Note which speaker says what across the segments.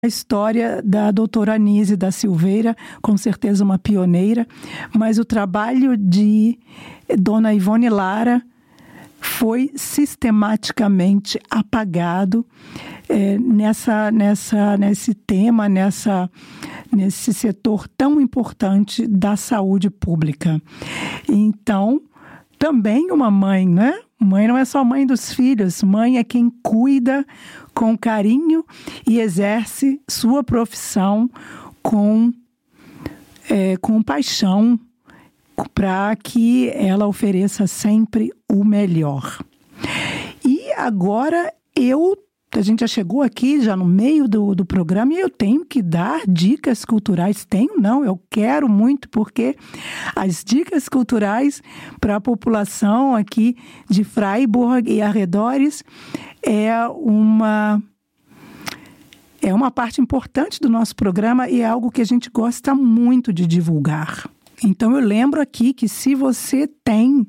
Speaker 1: A história da doutora Anísia da Silveira, com certeza uma pioneira, mas o trabalho de dona Ivone Lara foi sistematicamente apagado nesse tema, nesse setor tão importante da saúde pública. Então, também uma mãe, né? Mãe não é só mãe dos filhos, mãe é quem cuida com carinho e exerce sua profissão com paixão para que ela ofereça sempre o melhor. E agora a gente já chegou aqui, já no meio do programa, e eu tenho que dar dicas culturais. Eu quero muito, porque as dicas culturais para a população aqui de Freiburg e arredores é uma parte importante do nosso programa e é algo que a gente gosta muito de divulgar. Então, eu lembro aqui que se você tem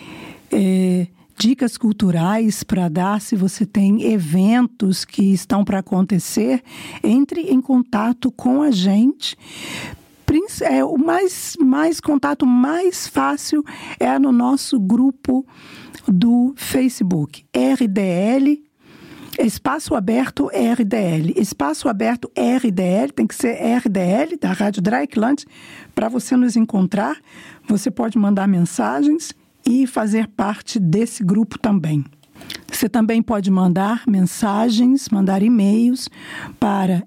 Speaker 1: dicas culturais para dar, se você tem eventos que estão para acontecer, entre em contato com a gente. O contato mais fácil é no nosso grupo do Facebook, RDL, Espaço Aberto RDL. Espaço Aberto RDL, tem que ser RDL, da Rádio Dreieckland. Para você nos encontrar, você pode mandar mensagens e fazer parte desse grupo também. Você também pode mandar mensagens, mandar e-mails para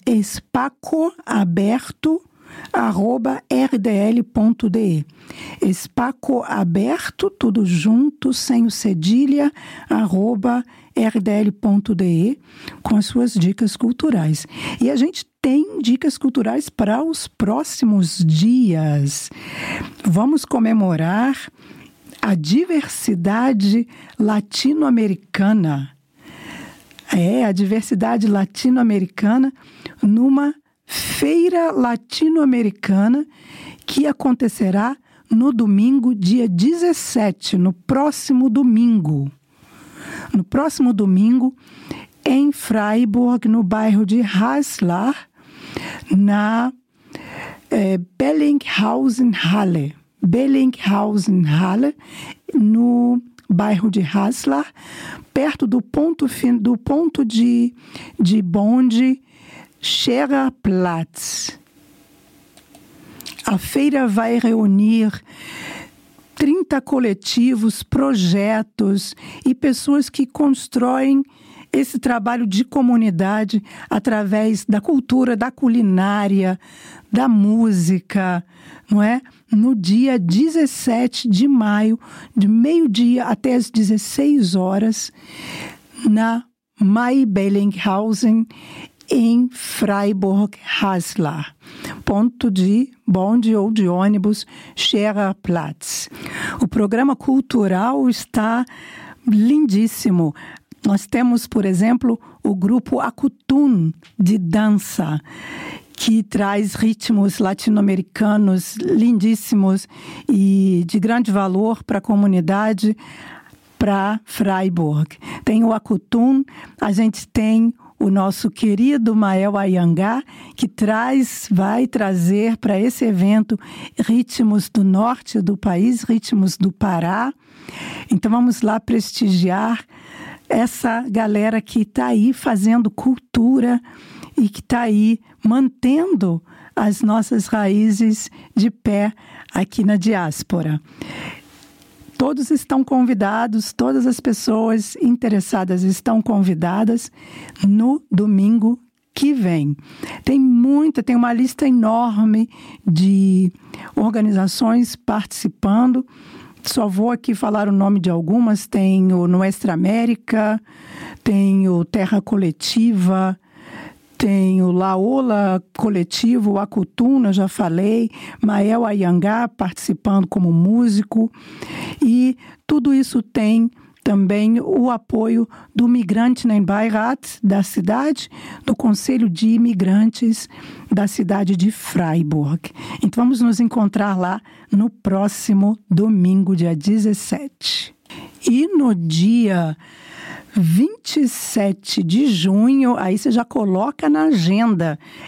Speaker 1: espacoaberto@rdl.de. Espacoaberto, tudo junto, sem o cedilha, @rdl.de, com as suas dicas culturais. E a gente tem dicas culturais para os próximos dias. Vamos comemorar a diversidade latino-americana. A diversidade latino-americana numa feira latino-americana que acontecerá no domingo, dia 17, no próximo domingo. No próximo domingo, em Freiburg, no bairro de Haslar, na Bellinghausenhalle. Bellinghausenhalle, no bairro de Haslar, perto do ponto de bonde Schererplatz. A feira vai reunir 30 coletivos, projetos e pessoas que constroem esse trabalho de comunidade através da cultura, da culinária, da música, não é? No dia 17 de maio, de meio-dia até as 16 horas, na Mai Bellinghausen, em Freiburg-Haslar. Ponto de bonde ou de ônibus Schererplatz. O programa cultural está lindíssimo. Nós temos, por exemplo, o grupo Acutun de dança, que traz ritmos latino-americanos lindíssimos e de grande valor para a comunidade, para Freiburg. Tem o Acutun, a gente tem o nosso querido Mael Ayangá, que vai trazer para esse evento ritmos do norte do país, ritmos do Pará. Então vamos lá prestigiar essa galera que está aí fazendo cultura e que está aí mantendo as nossas raízes de pé aqui na diáspora. Todos estão convidados, todas as pessoas interessadas estão convidadas no domingo que vem. Tem uma lista enorme de organizações participando. Só vou aqui falar o nome de algumas. Tem o Nuestra América, tem o Terra Coletiva, tem o Laola Coletivo, o Acutun, eu já falei, Mael Ayangá participando como músico. E tudo isso tem também o apoio do Migrantenbeirat da cidade, do Conselho de Imigrantes da cidade de Freiburg. Então vamos nos encontrar lá no próximo domingo, dia 17. E no dia 27 de junho, aí você já coloca na agenda,